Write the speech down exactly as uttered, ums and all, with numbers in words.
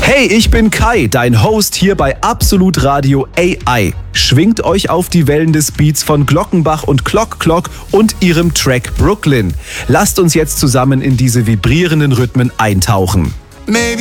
Hey, ich bin Kai, dein Host hier bei Absolut Radio A I. Schwingt euch auf die Wellen des Beats von Glockenbach und Clock Clock und ihrem Track Brooklyn. Lasst uns jetzt zusammen in diese vibrierenden Rhythmen eintauchen. Maybe